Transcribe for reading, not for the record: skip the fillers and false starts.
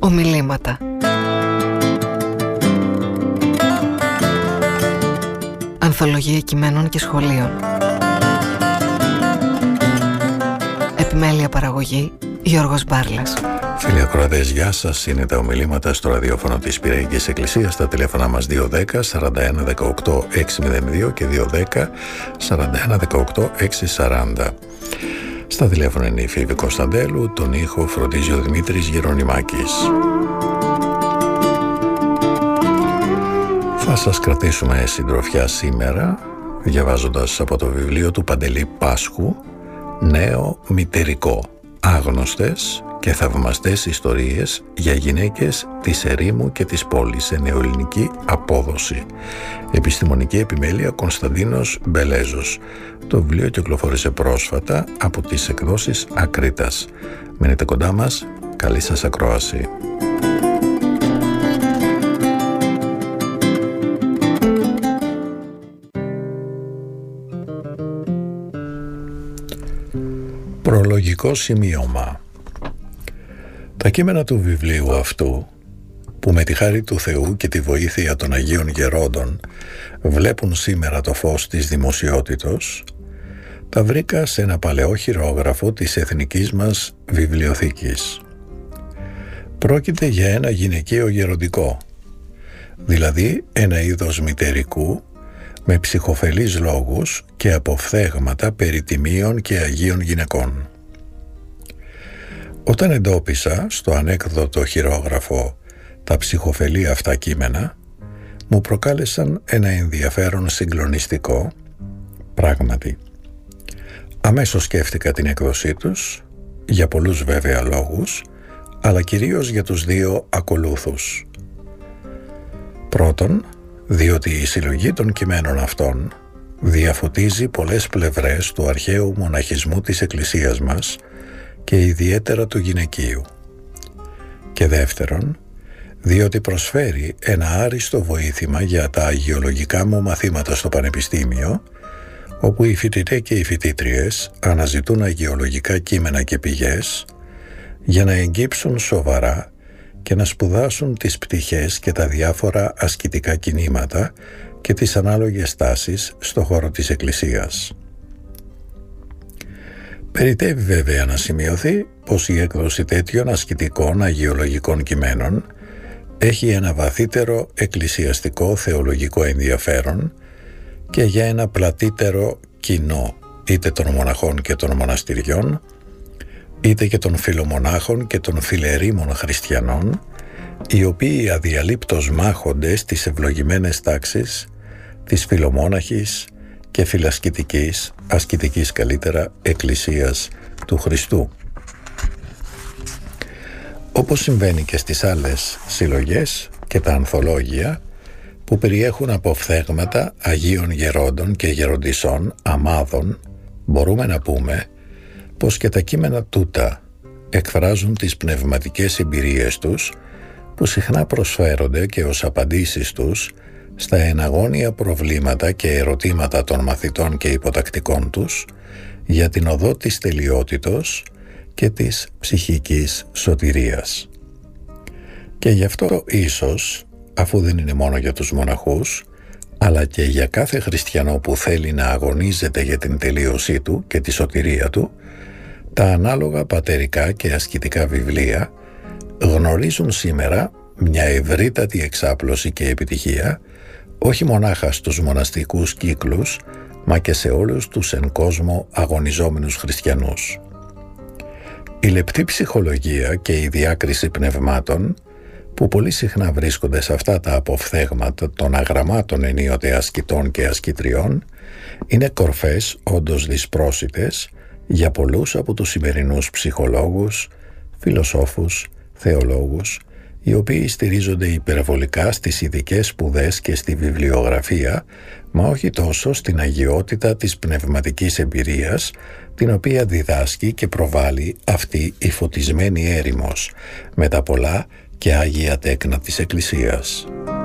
Ομιλήματα. Ανθολογία κειμένων και σχολείων. Επιμέλεια παραγωγή Γιώργος Μπάρλας. Φίλοι ακροατές, γεια σας. Είναι τα ομιλήματα στο ραδιόφωνο της Πυραϊκής Εκκλησίας. Τα τηλέφωνα μας 210 41 18 602 και 210 41 18 640. Στα τηλέφωνα είναι η Φίβη Κωνσταντέλου, τον ήχο φροντίζει ο Δημήτρης Γερονιμάκης. Θα σας κρατήσουμε συντροφιά σήμερα, διαβάζοντας από το βιβλίο του Παντελή Πάσχου, «Νέο μητερικό, άγνωστες και θαυμαστές ιστορίες για γυναίκες της ερήμου και της πόλης σε νεοελληνική απόδοση». Επιστημονική επιμέλεια Κωνσταντίνος Μπελέζος. Το βιβλίο κυκλοφόρησε πρόσφατα από τις εκδόσεις Ακρίτας. Μείνετε κοντά μας, καλή σας ακρόαση. Προλογικό σημείωμα. Τα κείμενα του βιβλίου αυτού, που με τη χάρη του Θεού και τη βοήθεια των Αγίων Γερόντων βλέπουν σήμερα το φως της δημοσιότητος, τα βρήκα σε ένα παλαιό χειρόγραφο της εθνικής μας βιβλιοθήκης. Πρόκειται για ένα γυναικείο γεροντικό, δηλαδή ένα είδος μητερικού με ψυχοφελείς λόγους και αποφθέγματα περί τιμίων και αγίων γυναικών. Όταν εντόπισα στο ανέκδοτο χειρόγραφο τα ψυχοφελή αυτά κείμενα, μου προκάλεσαν ένα ενδιαφέρον συγκλονιστικό, πράγματι. Αμέσως σκέφτηκα την έκδοσή τους, για πολλούς βέβαια λόγους, αλλά κυρίως για τους δύο ακολούθους. Πρώτον, διότι η συλλογή των κειμένων αυτών διαφωτίζει πολλές πλευρές του αρχαίου μοναχισμού της Εκκλησίας μας και ιδιαίτερα του γυναικείου. Και δεύτερον, διότι προσφέρει ένα άριστο βοήθημα για τα αγιολογικά μου μαθήματα στο Πανεπιστήμιο, όπου οι φοιτητές και οι φοιτήτριες αναζητούν αγιολογικά κείμενα και πηγές για να εγκύψουν σοβαρά και να σπουδάσουν τις πτυχές και τα διάφορα ασκητικά κινήματα και τις ανάλογες τάσεις στο χώρο της Εκκλησίας. Περιτεύει βέβαια να σημειωθεί πως η έκδοση τέτοιων ασκητικών αγιολογικών κειμένων έχει ένα βαθύτερο εκκλησιαστικό θεολογικό ενδιαφέρον και για ένα πλατύτερο κοινό, είτε των μοναχών και των μοναστηριών, είτε και των φιλομονάχων και των φιλερήμων χριστιανών, οι οποίοι αδιαλείπτως μάχονται στις ευλογημένες τάξεις της φιλομόναχης και φιλασκητικής, ασκητικής καλύτερα, εκκλησίας του Χριστού. Όπως συμβαίνει και στις άλλες συλλογές και τα ανθολόγια που περιέχουν αποφθέγματα Αγίων Γερόντων και Γεροντισσών αμάδων, μπορούμε να πούμε πως και τα κείμενα τούτα εκφράζουν τις πνευματικές εμπειρίες τους που συχνά προσφέρονται και ως απαντήσεις τους στα εναγώνια προβλήματα και ερωτήματα των μαθητών και υποτακτικών τους για την οδό της τελειότητος και της ψυχικής σωτηρίας. Και γι' αυτό ίσως, αφού δεν είναι μόνο για τους μοναχούς, αλλά και για κάθε χριστιανό που θέλει να αγωνίζεται για την τελείωσή του και τη σωτηρία του, τα ανάλογα πατερικά και ασκητικά βιβλία γνωρίζουν σήμερα μια ευρύτατη εξάπλωση και επιτυχία, όχι μονάχα στους μοναστικούς κύκλους, μα και σε όλους τους εν κόσμο αγωνιζόμενους χριστιανούς. Η λεπτή ψυχολογία και η διάκριση πνευμάτων, που πολύ συχνά βρίσκονται σε αυτά τα αποφθέγματα των αγραμμάτων ενίοτε ασκητών και ασκητριών, είναι κορφές όντως δυσπρόσιτες για πολλούς από τους σημερινούς ψυχολόγους, φιλοσόφους, θεολόγους, οι οποίοι στηρίζονται υπερβολικά στις ειδικές σπουδές και στη βιβλιογραφία, μα όχι τόσο στην αγιότητα της πνευματικής εμπειρίας, την οποία διδάσκει και προβάλλει αυτή η φωτισμένη έρημος, με τα πολλά και άγια τέκνα της Εκκλησίας.